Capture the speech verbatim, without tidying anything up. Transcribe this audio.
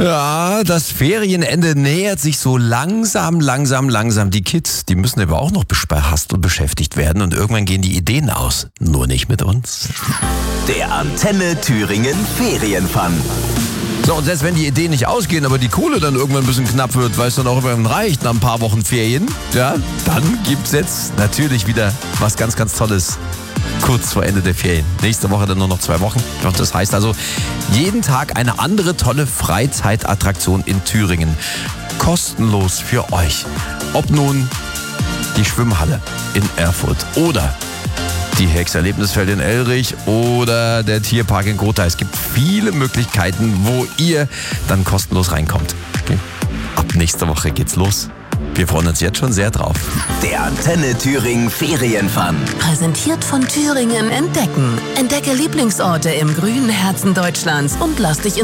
Ja, das Ferienende nähert sich so langsam, langsam, langsam. Die Kids, die müssen aber auch noch bespaßt und beschäftigt werden und irgendwann gehen die Ideen aus. Nur nicht mit uns. Der Antenne Thüringen Ferienfun. So, und selbst wenn die Ideen nicht ausgehen, aber die Kohle dann irgendwann ein bisschen knapp wird, weil es dann auch irgendwann reicht nach ein paar Wochen Ferien, ja, dann gibt's jetzt natürlich wieder was ganz, ganz Tolles. Kurz vor Ende der Ferien. Nächste Woche dann nur noch zwei Wochen. Und das heißt also, jeden Tag eine andere tolle Freizeitattraktion in Thüringen. Kostenlos für euch. Ob nun die Schwimmhalle in Erfurt oder die Hex-Erlebnisfeld in Elrich oder der Tierpark in Gotha. Es gibt viele Möglichkeiten, wo ihr dann kostenlos reinkommt. Okay. Ab nächste Woche geht's los. Wir freuen uns jetzt schon sehr drauf. Der Antenne Thüringen Ferienfun. Präsentiert von Thüringen Entdecken. Entdecke Lieblingsorte im grünen Herzen Deutschlands und lass dich